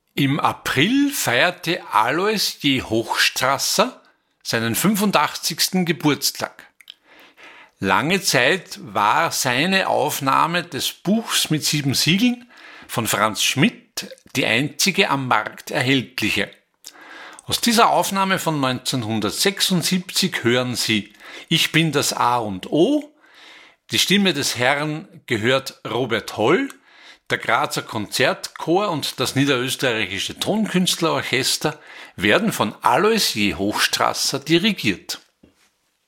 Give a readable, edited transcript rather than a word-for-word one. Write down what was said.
Im April feierte Alois J. Hochstrasser seinen 85. Geburtstag. Lange Zeit war seine Aufnahme des Buchs mit 7 Siegeln von Franz Schmidt die einzige am Markt erhältliche. Aus dieser Aufnahme von 1976 hören Sie Ich bin das A und O. Die Stimme des Herrn gehört Robert Holl. Der Grazer Konzertchor und das Niederösterreichische Tonkünstlerorchester werden von Alois J. Hochstrasser dirigiert.